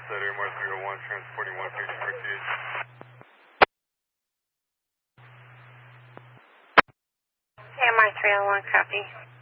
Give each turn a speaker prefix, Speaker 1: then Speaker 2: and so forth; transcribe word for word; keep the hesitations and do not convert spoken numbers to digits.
Speaker 1: at A M R three oh one, transporting one patient for T H.
Speaker 2: A M R three oh one, copy.